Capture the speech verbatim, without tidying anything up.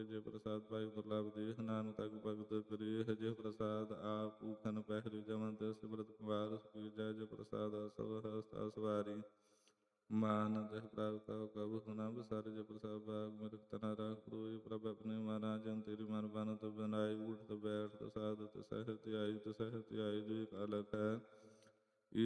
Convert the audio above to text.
ਜੇ ਪ੍ਰਸਾਦ ਪਾਈ ਦੁਰਲਭ ਦੇਹ ਨਾਨਕ ਤਗ ਭਗਤ ਕਰੀ ਜੇ ਪ੍ਰਸਾਦ ਆਪ ਭੂਖਨ ਪਹਿਰੀ ਜਮਨ ਤੇ ਸਿਮਰਤ ਕੁਮਾਰ ਸੁਖੀ ਜੈ ਜੇ ਪ੍ਰਸਾਦ ਸਭ ਹਸਤਾ ਸਵਾਰੀ ਮਾਨ ਦੇਹ ਪ੍ਰਭ ਕਉ ਕਬੁ ਸੁਨਾ ਬਸਰ ਜੇ ਪ੍ਰਸਾਦ ਬਾਗ ਮੇਰੇ ਤਨਾ ਰਾਖ ਪ੍ਰੋਈ ਪ੍ਰਭ ਆਪਣੇ ਮਹਾਰਾਜ ਜਨ ਤੇਰੀ ਮਨ ਬਨ ਤੋ ਬਨਾਈ ਉਠ ਤੋ ਬੈਠ ਤੋ ਸਾਧ ਤੋ ਸਹਿਤ ਆਈ ਤੋ ਸਹਿਤ ਆਈ ਜੀ ਕਾਲਕ ਹੈ